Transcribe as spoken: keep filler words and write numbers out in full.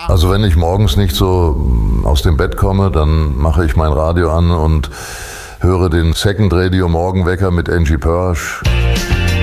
Also wenn ich morgens nicht so aus dem Bett komme, dann mache ich mein Radio an und höre den Second Radio Morgenwecker mit Angie Pörsch.